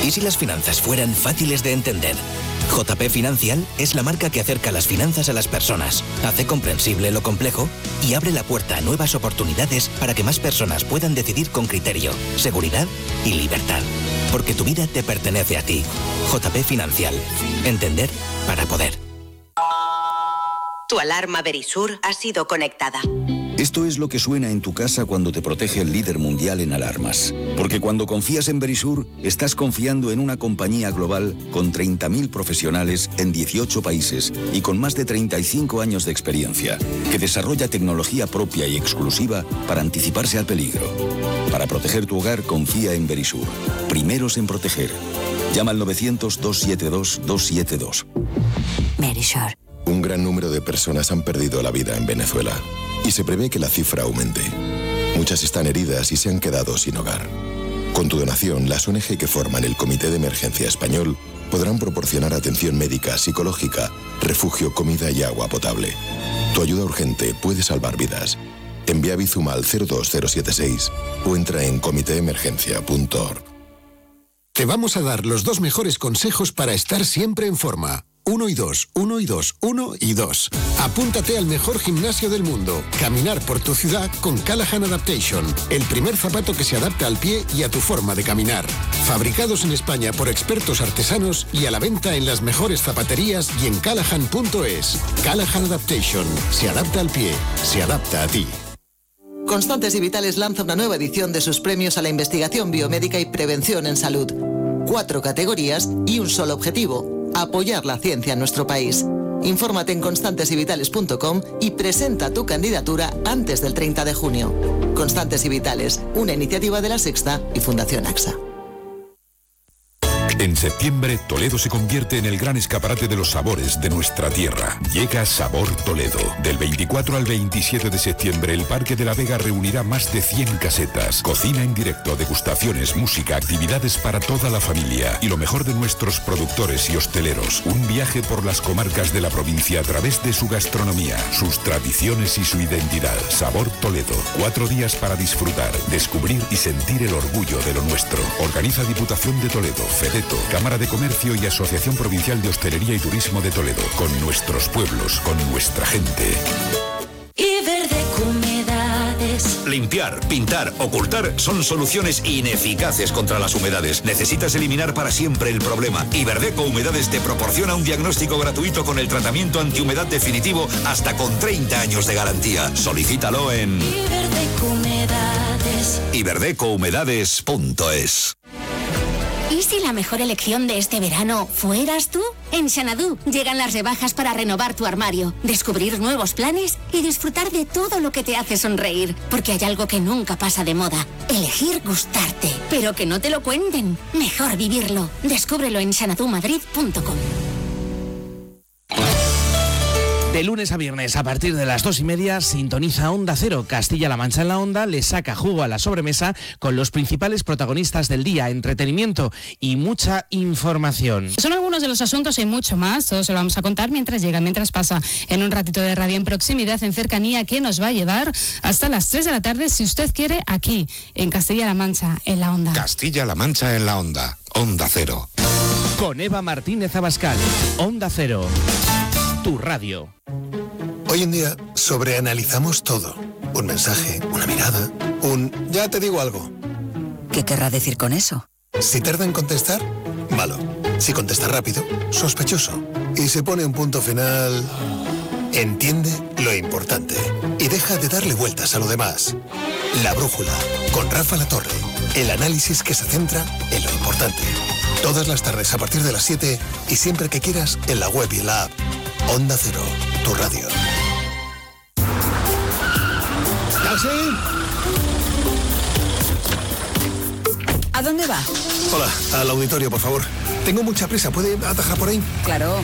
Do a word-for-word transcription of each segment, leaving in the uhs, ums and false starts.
¿Y si las finanzas fueran fáciles de entender? J P Financial es la marca que acerca las finanzas a las personas, hace comprensible lo complejo y abre la puerta a nuevas oportunidades para que más personas puedan decidir con criterio, seguridad y libertad. Porque tu vida te pertenece a ti. J P Financial. Entender para poder. Tu alarma Verisur ha sido conectada. Esto es lo que suena en tu casa cuando te protege el líder mundial en alarmas. Porque cuando confías en Verisur, estás confiando en una compañía global con treinta mil profesionales en dieciocho países y con más de treinta y cinco años de experiencia, que desarrolla tecnología propia y exclusiva para anticiparse al peligro. Para proteger tu hogar, confía en Verisur. Primeros en proteger. Llama al novecientos, doscientos setenta y dos, doscientos setenta y dos. Verisur. Un gran número de personas han perdido la vida en Venezuela y se prevé que la cifra aumente. Muchas están heridas y se han quedado sin hogar. Con tu donación, las O N G que forman el Comité de Emergencia Español podrán proporcionar atención médica, psicológica, refugio, comida y agua potable. Tu ayuda urgente puede salvar vidas. Envía Bizum al cero dos cero siete seis o entra en comité emergencia punto org. Te vamos a dar los dos mejores consejos para estar siempre en forma. Uno y dos, uno y dos, uno y dos. Apúntate al mejor gimnasio del mundo. Caminar por tu ciudad con Callahan Adaptation. El primer zapato que se adapta al pie y a tu forma de caminar. Fabricados en España por expertos artesanos y a la venta en las mejores zapaterías y en callahan punto es. Callahan Adaptation. Se adapta al pie. Se adapta a ti. Constantes y Vitales lanza una nueva edición de sus premios a la investigación biomédica y prevención en salud. Cuatro categorías y un solo objetivo: apoyar la ciencia en nuestro país. Infórmate en constantes y vitales punto com y presenta tu candidatura antes del treinta de junio. Constantes y Vitales, una iniciativa de La Sexta y Fundación AXA. En septiembre, Toledo se convierte en el gran escaparate de los sabores de nuestra tierra. Llega Sabor Toledo. Del veinticuatro al veintisiete de septiembre, el Parque de la Vega reunirá más de cien casetas. Cocina en directo, degustaciones, música, actividades para toda la familia. Y lo mejor de nuestros productores y hosteleros. Un viaje por las comarcas de la provincia a través de su gastronomía, sus tradiciones y su identidad. Sabor Toledo. Cuatro días para disfrutar, descubrir y sentir el orgullo de lo nuestro. Organiza Diputación de Toledo, FEDETO, Cámara de Comercio y Asociación Provincial de Hostelería y Turismo de Toledo. Con nuestros pueblos, con nuestra gente. Iberdeco Humedades. Limpiar, pintar, ocultar son soluciones ineficaces contra las humedades. Necesitas eliminar para siempre el problema. Iberdeco Humedades te proporciona un diagnóstico gratuito con el tratamiento antihumedad definitivo hasta con treinta años de garantía. Solicítalo en Iberdeco Humedades. iberdeco humedades punto es. ¿Y si la mejor elección de este verano fueras tú? En Xanadu llegan las rebajas para renovar tu armario, descubrir nuevos planes y disfrutar de todo lo que te hace sonreír. Porque hay algo que nunca pasa de moda: elegir gustarte. Pero que no te lo cuenten, mejor vivirlo. Descúbrelo en xanadu madrid punto com. De lunes a viernes, a partir de las dos y media, sintoniza Onda Cero. Castilla-La Mancha en la Onda le saca jugo a la sobremesa con los principales protagonistas del día, entretenimiento y mucha información. Son algunos de los asuntos y mucho más. Todo se lo vamos a contar mientras llega, mientras pasa, en un ratito de radio en proximidad, en cercanía, que nos va a llevar hasta las tres de la tarde, si usted quiere, aquí, en Castilla-La Mancha, en la Onda. Castilla-La Mancha en la Onda. Onda Cero. Con Eva Martínez Abascal. Onda Cero. Tu radio. Hoy en día sobreanalizamos todo. Un mensaje, una mirada, un ya te digo algo. ¿Qué querrá decir con eso? Si tarda en contestar, malo. Si contesta rápido, sospechoso. Y se pone un punto final... Entiende lo importante y deja de darle vueltas a lo demás. La Brújula, con Rafa Latorre. El análisis que se centra en lo importante. Todas las tardes a partir de las siete y siempre que quieras en la web y en la app. Onda Cero, tu radio. ¿Taxi? ¿A dónde va? Hola, al auditorio, por favor. Tengo mucha prisa, ¿puede atajar por ahí? Claro.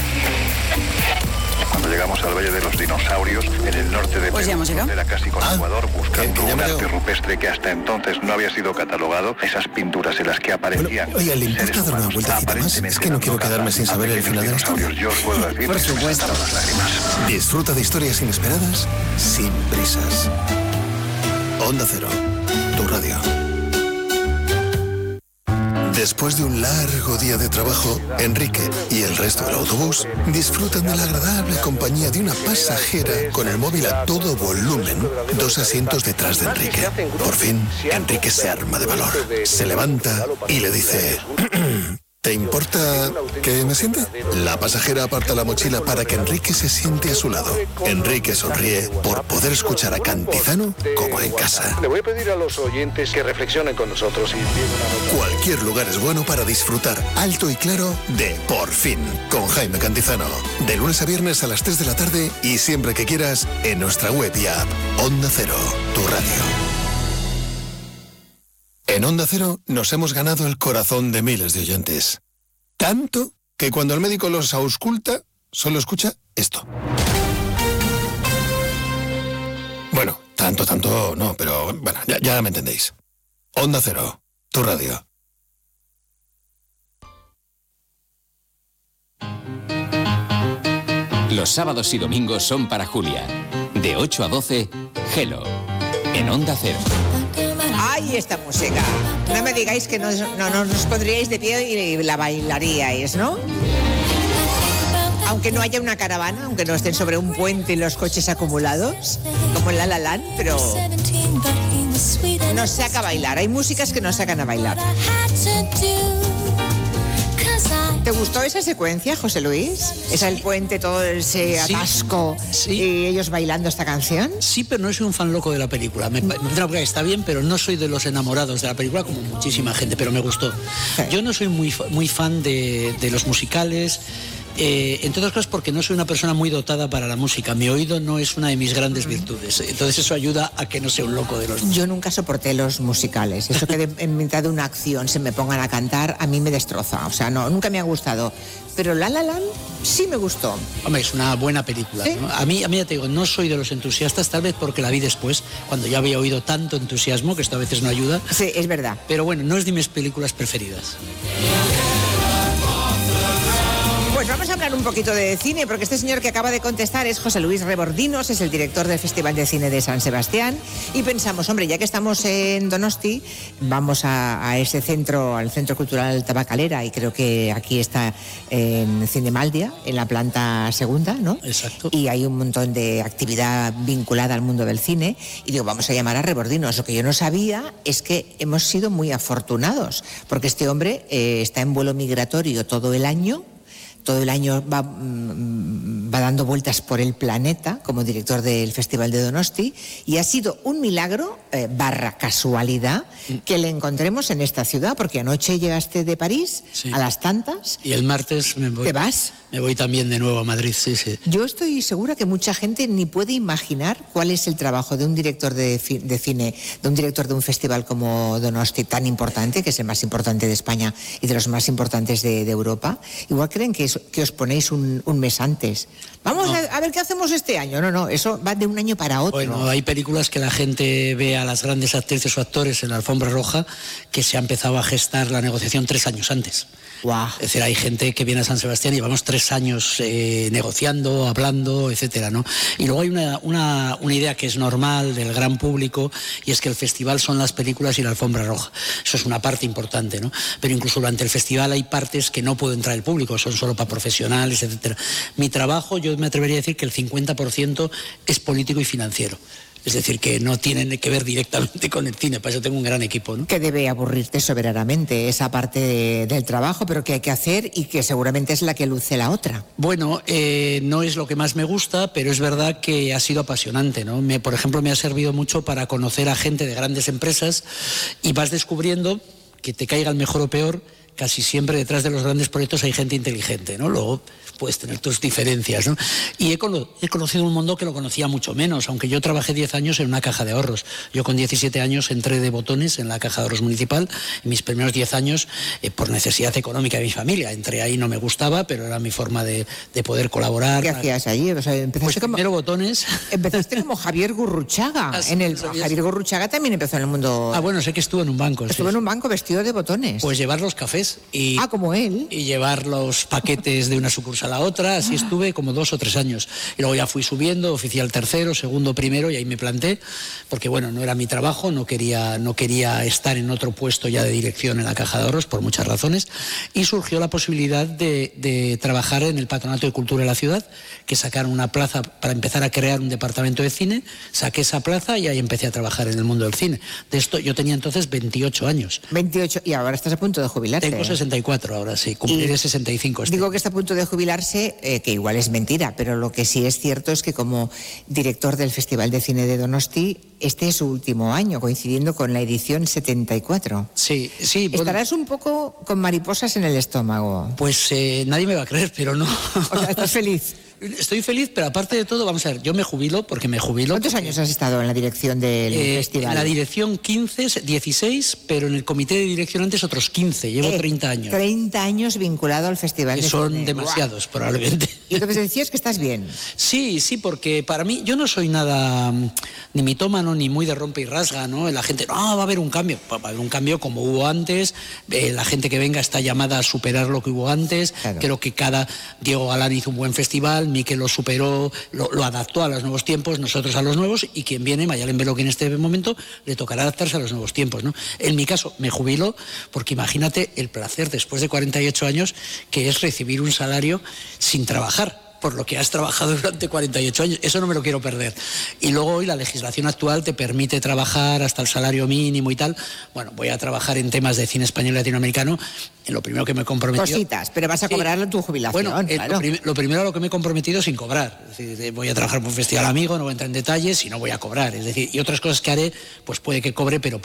Cuando llegamos al Valle de los Dinosaurios, en el norte de pues Perú, era casi con ah, Ecuador, buscando que, que un arte rupestre que hasta entonces no había sido catalogado. Esas pinturas en las que aparecían... Bueno, oye, ¿le importa dar una vueltecita más? Es que no quiero quedarme sin saber el final de la historia. Yo os puedo decir Por supuesto. las lágrimas. Disfruta de historias inesperadas, sin prisas. Onda Cero, tu radio. Después de un largo día de trabajo, Enrique y el resto del autobús disfrutan de la agradable compañía de una pasajera con el móvil a todo volumen, dos asientos detrás de Enrique. Por fin, Enrique se arma de valor, se levanta y le dice... ¿Te importa que me siente? La pasajera aparta la mochila para que Enrique se siente a su lado. Enrique sonríe por poder escuchar a Cantizano como en casa. Le voy a pedir a los oyentes que reflexionen con nosotros y... Cualquier lugar es bueno para disfrutar alto y claro de Por Fin, con Jaime Cantizano. De lunes a viernes a las tres de la tarde y siempre que quieras en nuestra web y app. Onda Cero, tu radio. En Onda Cero nos hemos ganado el corazón de miles de oyentes. Tanto que cuando el médico los ausculta, solo escucha esto. Bueno, tanto, tanto no, pero bueno, ya, ya me entendéis. Onda Cero, tu radio. Los sábados y domingos son para Julia. De ocho a doce, Hello, en Onda Cero. ¡Ay, esta música! No me digáis que no, no, no nos pondríais de pie y la bailaríais, ¿no? Aunque no haya una caravana, aunque no estén sobre un puente y los coches acumulados, como en La La Land, pero nos saca a bailar. Hay músicas que nos sacan a bailar. ¿Te gustó esa secuencia, José Luis? Sí. ¿Es el puente, todo ese atasco sí. y ellos bailando esta canción? Sí, pero no soy un fan loco de la película. Me, me está bien, pero no soy de los enamorados de la película como muchísima gente, pero me gustó. Sí. Yo no soy muy, muy fan de, de los musicales. Eh, entre otras cosas porque no soy una persona muy dotada para la música. Mi oído no es una de mis grandes virtudes. Entonces eso ayuda a que no sea un loco de los musicales. Yo nunca soporté los musicales. Eso que de, en mitad de una acción se me pongan a cantar, a mí me destroza. O sea, no, nunca me ha gustado. Pero La La Land sí me gustó. Hombre, es una buena película, ¿sí? ¿no? A mí, a mí ya te digo, no soy de los entusiastas, tal vez porque la vi después, cuando ya había oído tanto entusiasmo, que esto a veces no ayuda. Sí, es verdad. Pero bueno, no es de mis películas preferidas. Pues vamos a hablar un poquito de cine, porque este señor que acaba de contestar es José Luis Rebordinos, es el director del Festival de Cine de San Sebastián, y pensamos, hombre, ya que estamos en Donosti, vamos a, a ese centro, al Centro Cultural Tabacalera, y creo que aquí está en Cinemaldia, en la planta segunda, ¿no? Exacto. Y hay un montón de actividad vinculada al mundo del cine, y digo, vamos a llamar a Rebordinos. Lo que yo no sabía es que hemos sido muy afortunados, porque este hombre eh, está en vuelo migratorio todo el año, todo el año va, va dando vueltas por el planeta como director del Festival de Donosti, y ha sido un milagro, eh, barra casualidad, que le encontremos en esta ciudad, porque anoche llegaste de París, sí, a las tantas. Y el martes me voy. ¿Te vas? Me voy también de nuevo a Madrid, sí, sí. Yo estoy segura que mucha gente ni puede imaginar cuál es el trabajo de un director de, de cine, de un director de un festival como Donosti, tan importante, que es el más importante de España y de los más importantes de, de Europa. Igual creen que, es, que os ponéis un, un mes antes. Vamos no. a, a ver qué hacemos este año. No, no, eso va de un año para otro. Bueno, hay películas que la gente ve a las grandes actrices o actores en la alfombra roja, que se ha empezado a gestar la negociación tres años antes. Wow. Es decir, hay gente que viene a San Sebastián y llevamos tres años eh, negociando, hablando, etcétera, ¿no? Y luego hay una, una, una idea que es normal del gran público, y es que el festival son las películas y la alfombra roja. Eso es una parte importante, ¿no? Pero incluso durante el festival hay partes que no puede entrar el público, son solo para profesionales, etcétera. Mi trabajo, yo me atrevería a decir que el cincuenta por ciento es político y financiero. Es decir, que no tienen que ver directamente con el cine, para eso tengo un gran equipo, ¿no? Que debe aburrirte soberanamente esa parte de, del trabajo, pero que hay que hacer y que seguramente es la que luce la otra. Bueno, eh, no es lo que más me gusta, pero es verdad que ha sido apasionante, ¿no? Me, por ejemplo, me ha servido mucho para conocer a gente de grandes empresas, y vas descubriendo que te caiga el mejor o peor, casi siempre detrás de los grandes proyectos hay gente inteligente, ¿no? Luego puedes tener tus diferencias, ¿no? Y he, cono- he conocido un mundo que lo conocía mucho menos, aunque yo trabajé diez años en una caja de ahorros. Yo con diecisiete años entré de botones en la caja de ahorros municipal, en mis primeros diez años, eh, por necesidad económica de mi familia. Entré ahí, no me gustaba, pero era mi forma de, de poder colaborar. ¿Qué hacías allí? O sea, empezaste pues como, primero botones. Empezaste como Javier Gurruchaga. Ah, sí, en el, ¿sabías? Javier Gurruchaga también empezó en el mundo... Ah, bueno, sé que estuvo en un banco. Estuvo sí, en un banco vestido de botones. Pues llevar los cafés. paquetes y, ah, como él. y llevar los paquetes de una sucursal a otra. Así estuve como dos o tres años. Y luego ya fui subiendo, oficial tercero, segundo, primero, y ahí me planté, porque bueno, no era mi trabajo, no quería, no quería estar en otro puesto ya de dirección en la Caja de Ahorros, por muchas razones, y surgió la posibilidad de, de trabajar en el Patronato de Cultura de la ciudad, que sacaron una plaza para empezar a crear un departamento de cine, saqué esa plaza y ahí empecé a trabajar en el mundo del cine. De esto yo tenía entonces veintiocho años. veintiocho, y ahora estás a punto de jubilarte. Tengo sesenta y cuatro ahora, sí, cumpliré y sesenta y cinco. Este. Digo que está a punto de jubilarse, eh, que igual es mentira, pero lo que sí es cierto es que como director del Festival de Cine de Donosti, este es su último año, coincidiendo con la edición setenta y cuatro. Sí, sí. Estarás un poco con mariposas en el estómago. Pues eh, nadie me va a creer, pero no. O sea, ¿estás feliz? Estoy feliz, pero aparte de todo, vamos a ver, yo me jubilo porque me jubilo. ¿Cuántos porque, años has estado en la dirección del eh, festival? En la dirección quince, dieciséis, pero en el comité de dirección antes otros quince, llevo eh, treinta años. treinta años vinculado al festival que de son cine. demasiados, wow. Probablemente. Y lo que te decía es que estás bien. Sí, sí, porque para mí, yo no soy nada ni mitómano ni muy de rompe y rasga, ¿no? La gente, no, va a haber un cambio, va a haber un cambio como hubo antes, eh, la gente que venga está llamada a superar lo que hubo antes, claro. Creo que cada, Diego Galán hizo un buen festival, Miquel lo superó, Lo, lo adaptó a los nuevos tiempos, nosotros a los nuevos, y quien viene, Mayalen Velo, que en este momento le tocará adaptarse a los nuevos tiempos, ¿no? En mi caso, me jubilo porque imagínate el placer después de cuarenta y ocho años que es recibir un salario sin trabajar, por lo que has trabajado durante cuarenta y ocho años, eso no me lo quiero perder. Y luego hoy la legislación actual te permite trabajar hasta el salario mínimo y tal. Bueno, voy a trabajar en temas de cine español y latinoamericano, en lo primero que me he comprometido. Cositas, pero vas a sí. cobrarlo en tu jubilación. Bueno, eh, claro. lo, prim lo primero a lo que me he comprometido sin cobrar. Es decir, voy a trabajar por un festival amigo, no voy a entrar en detalles y no voy a cobrar. Es decir, y otras cosas que haré, pues puede que cobre, pero